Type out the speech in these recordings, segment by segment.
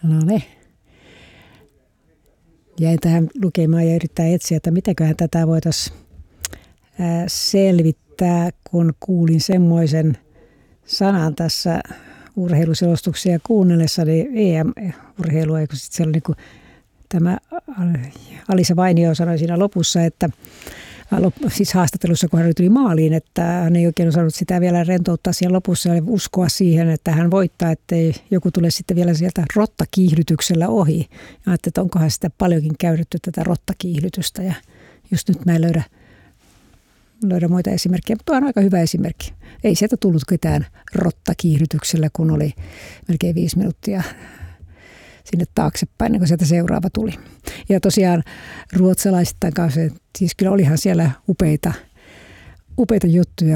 No ne. Jäin tähän lukemaan ja yrittää etsiä, että mitäköhän tätä voitaisiin selvittää, kun kuulin semmoisen sanan tässä urheiluselostuksia kuunnellessani EM-urheilua, kun sitten siellä niin kuin tämä Alisa Vainio sanoi siinä lopussa, että siis haastattelussa, kun hän tuli maaliin, että hän ei oikein osannut sitä vielä rentouttaa siellä lopussa ja uskoa siihen, että hän voittaa, ettei joku tule sitten vielä sieltä rottakiihdytyksellä ohi. Ja ajattelin, että onkohan sitä paljonkin käytetty tätä rottakiihdytystä ja just nyt mä en löydä muita esimerkkejä, mutta on aika hyvä esimerkki. Ei sieltä tullut ketään rottakiihdytyksellä, kun oli melkein 5 minuuttia sinne taaksepäin, niin kun sieltä seuraava tuli. Ja tosiaan ruotsalaisittain kanssa, siis kyllä olihan siellä upeita juttuja,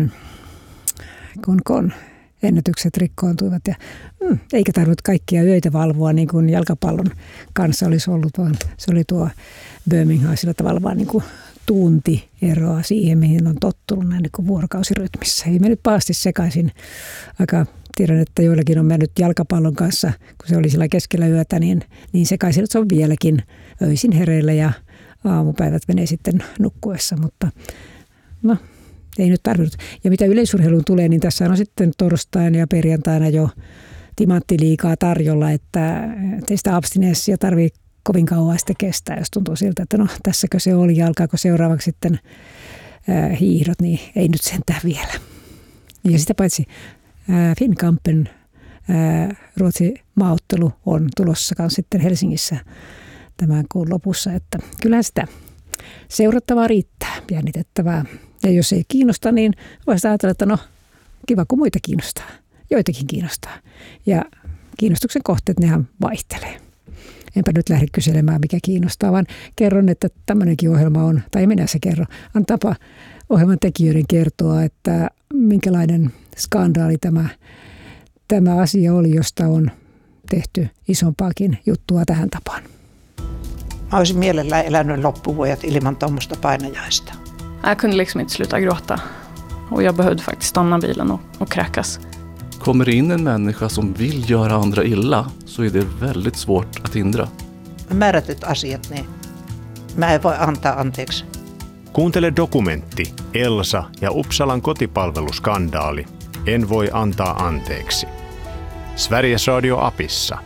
kun ennätykset rikkoontuivat. Ja, eikä tarvinnut kaikkia öitä valvoa, niin kuin jalkapallon kanssa olisi ollut, vaan se oli tuo Birmingham sillä tavalla vaan niin kuin tunti eroa siihen, mihin on tottunut näin niin kuin vuorokausirytmissä. Ei mennyt pahasti sekaisin. Tiedän, että joillakin on mennyt jalkapallon kanssa, kun se oli sillä keskellä yötä, niin sekaisin, että se on vieläkin öisin hereillä ja aamupäivät menee sitten nukkuessa, mutta no, ei nyt tarvinnut. Ja mitä yleisurheiluun tulee, niin tässä on sitten torstaina ja perjantaina jo timanttiliigaa tarjolla, että ei sitä abstinenssia tarvitse kovin kauan sitten kestää, jos tuntuu siltä, että no tässäkö se oli ja alkaako seuraavaksi sitten hiihdot, niin ei nyt sentään vielä. Ja sitä paitsi Finnkampen Ruotsin maaottelu on tulossa sitten Helsingissä tämän kuun lopussa, että kyllähän sitä seurattavaa riittää, jännitettävää. Ja jos ei kiinnosta, niin voisi ajatella, että no kiva kun muita kiinnostaa, joitakin kiinnostaa. Ja kiinnostuksen kohteet, nehän vaihtelee. Enpä nyt lähde kyselemään, mikä kiinnostaa, vaan kerron, että tämmöinenkin ohjelma on, tai minä se kerron. On tapa ohjelman tekijöiden kertoa, että minkälainen skandaali tämä asia oli, josta on tehty isompaakin juttua tähän tapaan. Mä olisin mielellään elänyt loppuvuodet ilman tuommoista painajaista. Jag kunde liksom inte sluta gråta. Och jag behövde faktiskt stanna bilen och kräkas. Kommer in en människa som vill göra andra illa, så är det väldigt svårt att hindra. Määrätyt asiat, niin mä en voi antaa anteeksi. Kuuntele dokumentti Elsa ja Uppsalan kotipalveluskandaali. En voi antaa anteeksi. Sveriges Radio-apissa.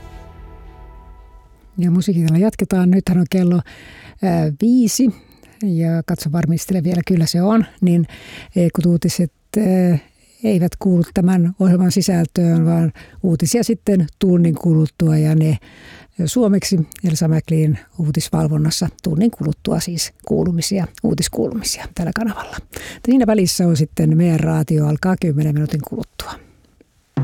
Ja musiikilla jatketaan. Nythän on kello 5 ja katso varmistele vielä, kyllä se on. Niin kun uutiset eivät kuulu tämän ohjelman sisältöön, vaan uutisia sitten tunnin kuluttua ja ne suomeksi Elsa Mäklin uutisvalvonnassa tunnin kuluttua siis uutiskuulumisia tällä kanavalla. Siinä välissä on sitten meidän raatio alkaa 10 minuutin kuluttua.